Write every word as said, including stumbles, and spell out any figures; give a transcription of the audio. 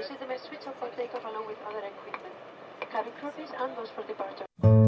This is the main switch off for takeoff along with other equipment. Cabin crew please, and those for departure.